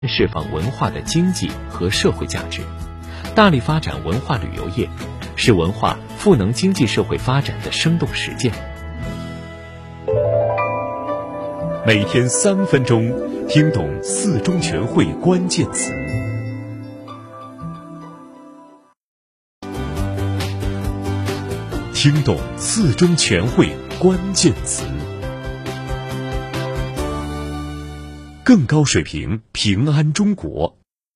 释放文化的经济和社会价值，大力发展文化旅游业，是文化赋能经济社会发展的生动实践。 每天3分钟，听懂四中全会关键词。听懂四中全会关键词。更高水平，平安中国。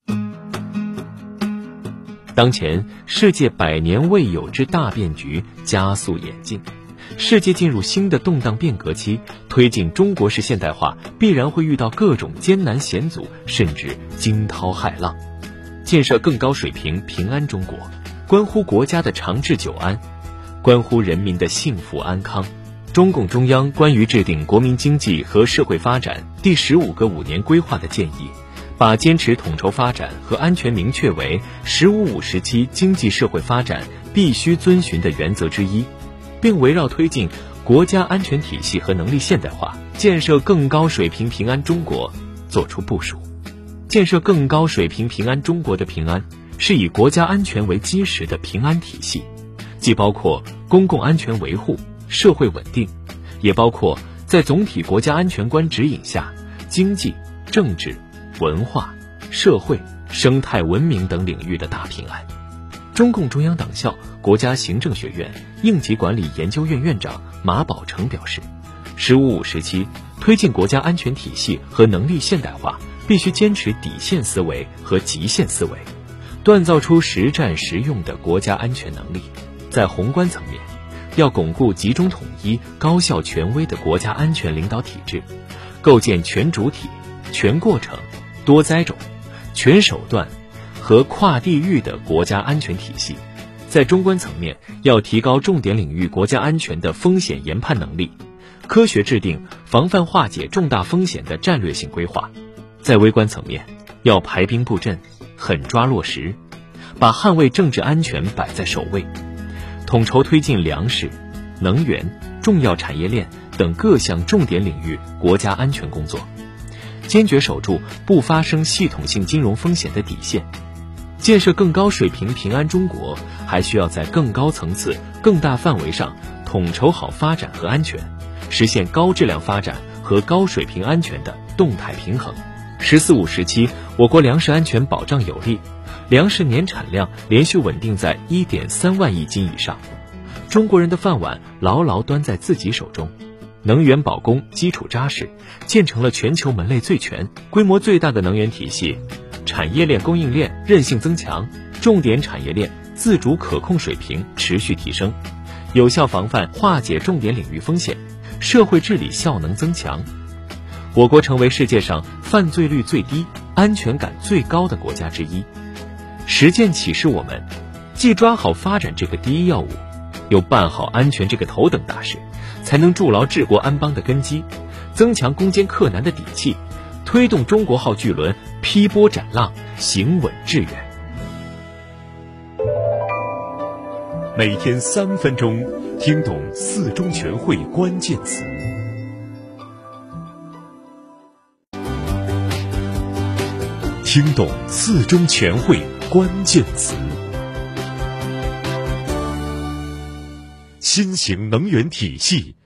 当前，世界100年未有之大变局加速演进，世界进入新的动荡变革期，推进中国式现代化必然会遇到各种艰难险阻，甚至惊涛骇浪。建设更高水平平安中国，关乎国家的长治久安，关乎人民的幸福安康。中共中央关于制定国民经济和社会发展第15个5年规划的建议，把坚持统筹发展和安全明确为“15+5”时期经济社会发展必须遵循的原则之一，并围绕推进国家安全体系和能力现代化，建设更高水平平安中国作出部署。建设更高水平平安中国的平安，是以国家安全为基石的平安体系，既包括公共安全维护、社会稳定，也包括在总体国家安全观指引下，经济、政治、文化、社会、生态文明等领域的大平安。中共中央党校国家行政学院应急管理研究院院长马宝成表示，“15+5”时期推进国家安全体系和能力现代化，必须坚持底线思维和极限思维，锻造出实战实用的国家安全能力。在宏观层面，要巩固集中统一、高效权威的国家安全领导体制，构建全主体、全过程、多灾种、全手段和跨地域的国家安全体系。在中观层面，要提高重点领域国家安全的风险研判能力，科学制定防范化解重大风险的战略性规划。在微观层面，要排兵布阵，狠抓落实，把捍卫政治安全摆在首位，统筹推进粮食、能源、重要产业链等各项重点领域国家安全工作，坚决守住不发生系统性金融风险的底线。建设更高水平平安中国，还需要在更高层次、更大范围上统筹好发展和安全，实现高质量发展和高水平安全的动态平衡。“14+5”时期，我国粮食安全保障有力，粮食年产量连续稳定在1.3万亿斤以上，中国人的饭碗牢牢端在自己手中，能源保供基础扎实，建成了全球门类最全、规模最大的能源体系，产业链供应链韧性增强，重点产业链自主可控水平持续提升，有效防范化解重点领域风险，社会治理效能增强。我国成为世界上犯罪率最低、安全感最高的国家之一。实践启示我们，既抓好发展这个第一要务，又办好安全这个头等大事，才能筑牢治国安邦的根基，增强攻坚克难的底气，推动中国号巨轮劈波斩浪，行稳致远。 每天3分钟，听懂四中全会关键词。听懂四中全会关键词。新型能源体系。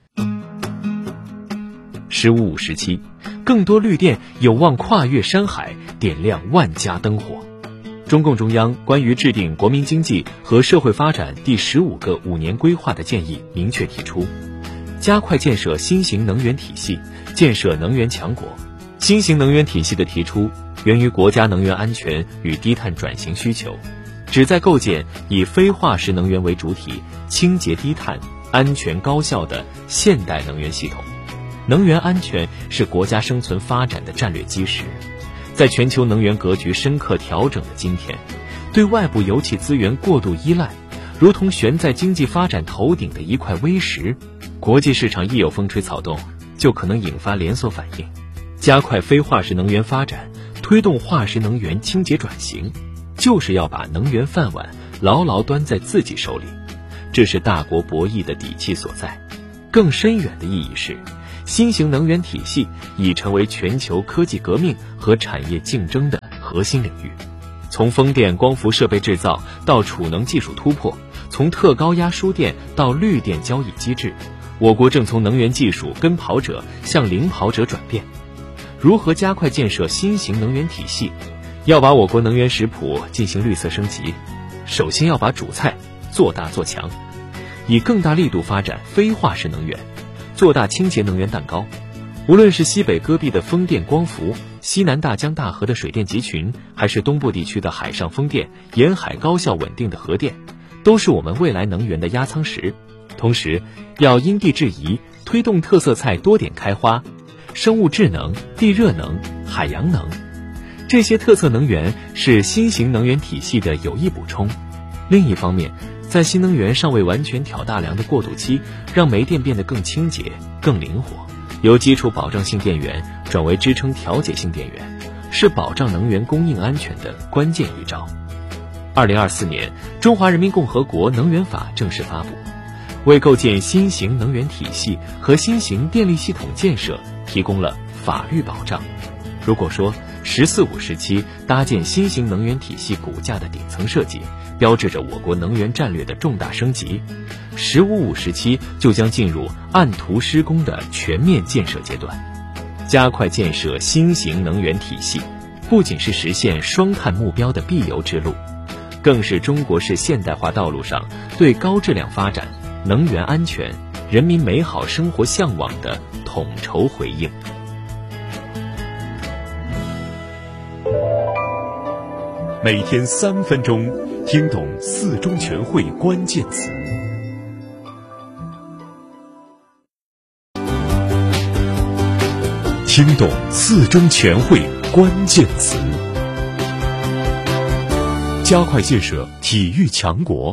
“15+5”时期，更多绿电有望跨越山海，点亮万家灯火。中共中央关于制定国民经济和社会发展第15个5年规划的建议明确提出，加快建设新型能源体系，建设能源强国。新型能源体系的提出，源于国家能源安全与低碳转型需求，旨在构建以非化石能源为主体、清洁低碳、安全高效的现代能源系统。能源安全是国家生存发展的战略基石。在全球能源格局深刻调整的今天，对外部油气资源过度依赖，如同悬在经济发展头顶的一块微石，国际市场一有风吹草动，就可能引发连锁反应。加快非化石能源发展，推动化石能源清洁转型，就是要把能源饭碗牢牢端在自己手里，这是大国博弈的底气所在。更深远的意义是， 新型能源体系已成为全球科技革命和产业竞争的核心领域。从风电、光伏设备制造到储能技术突破，从特高压输电到绿电交易机制，我国正从能源技术跟跑者向领跑者转变。如何加快建设新型能源体系？要把我国能源食谱进行绿色升级，首先要把主菜做大做强，以更大力度发展非化石能源，做大清洁能源蛋糕。无论是西北戈壁的风电光伏，西南大江大河的水电集群，还是东部地区的海上风电，沿海高效稳定的核电，都是我们未来能源的压舱石。同时要因地制宜，推动特色菜多点开花，生物智能、地热能、海洋能，这些特色能源是新型能源体系的有益补充。另一方面，在新能源尚未完全挑大梁的过渡期，让煤电变得更清洁、更灵活，由基础保障性电源转为支撑调节性电源，是保障能源供应安全的关键预兆。2024年，中华人民共和国能源法正式发布，为构建新型能源体系和新型电力系统建设提供了法律保障。如果说“14·5”时期搭建新型能源体系骨架的顶层设计，标志着我国能源战略的重大升级，“15·5”时期就将进入按图施工的全面建设阶段。加快建设新型能源体系，不仅是实现双碳目标的必由之路，更是中国式现代化道路上对高质量发展、能源安全、人民美好生活向往的统筹回应。 每天3分钟，听懂四中全会关键词。听懂四中全会关键词。加快建设体育强国。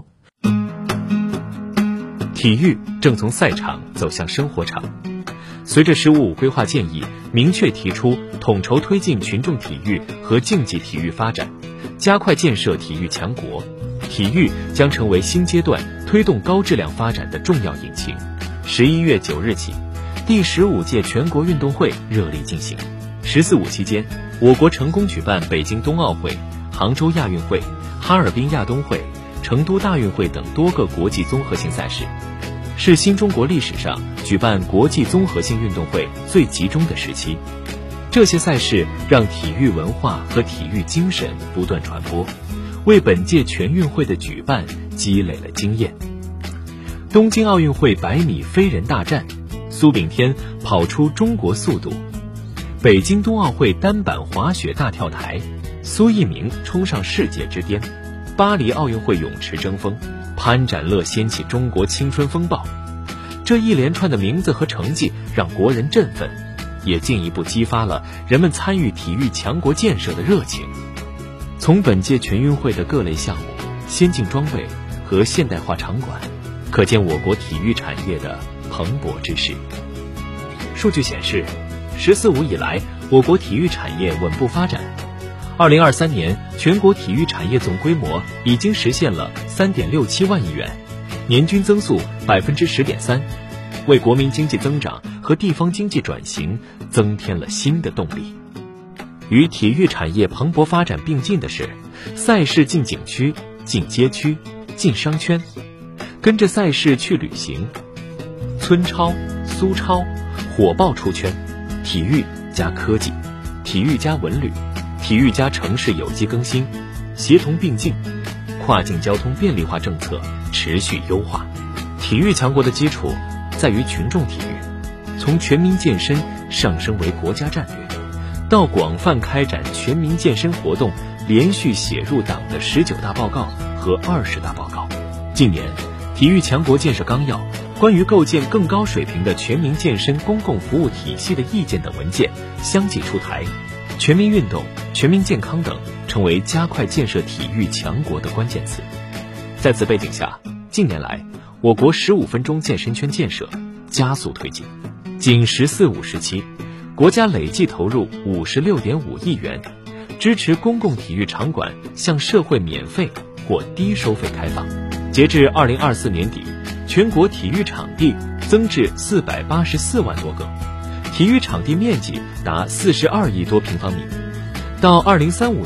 体育正从赛场走向生活场。随着“15·5”规划建议明确提出统筹推进群众体育和竞技体育发展，加快建设体育强国，体育将成为新阶段推动高质量发展的重要引擎。11月9日起，第15届全国运动会热力进行。“14·5”期间，我国成功举办北京冬奥会、杭州亚运会、哈尔滨亚冬会、成都大运会等多个国际综合性赛事，是新中国历史上举办国际综合性运动会最集中的时期。这些赛事让体育文化和体育精神不断传播，为本届全运会的举办积累了经验。东京奥运会100米飞人大战，苏炳添跑出中国速度；北京冬奥会单板滑雪大跳台，苏翊鸣冲上世界之巅；巴黎奥运会泳池争锋，潘展乐掀起中国青春风暴。这一连串的名字和成绩让国人振奋，也进一步激发了人们参与体育强国建设的热情。从本届全运会的各类项目、先进装备和现代化场馆，可见我国体育产业的蓬勃之势。数据显示，“14·5”以来，我国体育产业稳步发展。2023年，全国体育产业总规模已经实现了3.67万亿元，年均增速10.3%，为国民经济增长和地方经济转型增添了新的动力。与体育产业蓬勃发展并进的是，赛事进景区、进街区、进商圈，跟着赛事去旅行。村超、苏超火爆出圈，体育加科技，体育加文旅，体育加城市有机更新，协同并进，跨境交通便利化政策持续优化。体育强国的基础在于群众体育，从全民健身上升为国家战略，到广泛开展全民健身活动，连续写入党的19大报告和20大报告。近年，体育强国建设纲要、关于构建更高水平的全民健身公共服务体系的意见等文件相继出台，全民运动、全民健康等成为加快建设体育强国的关键词。在此背景下，近年来我国15分钟健身圈建设加速推进。仅“14·5”时期，国家累计投入56.5亿元，支持公共体育场馆向社会免费或低收费开放。截至2024年底，全国体育场地增至484万多个， 体育场地面积达42亿多平方米。到2035